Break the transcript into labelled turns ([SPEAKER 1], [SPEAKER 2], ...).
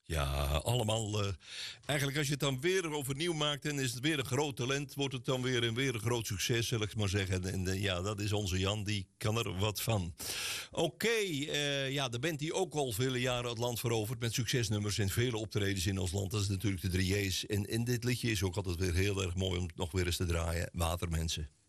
[SPEAKER 1] Ja, allemaal. Eigenlijk als je het dan weer overnieuw maakt en is het weer een groot talent, wordt het dan weer een groot succes, zal ik maar zeggen. En ja, dat is onze Jan, die kan er wat van. Oké, ja, de band die ook al vele jaren het land verovert met succesnummers en vele optredens in ons land, dat is natuurlijk de 3J's. En dit liedje is ook altijd weer heel erg mooi om nog weer eens te draaien. Watermensen.